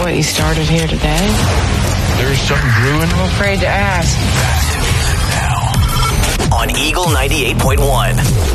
what you started here today? There's something brewing. I'm afraid to ask. On Eagle 98.1.